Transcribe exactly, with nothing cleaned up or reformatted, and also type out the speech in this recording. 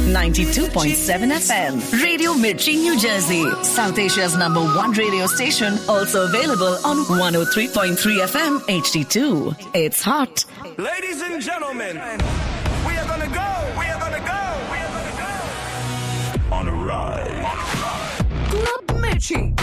ninety-two point seven F M. Radio Mirchi, New Jersey. South Asia's number one radio station. Also available on one oh three point three F M H D two. It's hot. Ladies and gentlemen, we are gonna go. We are gonna go.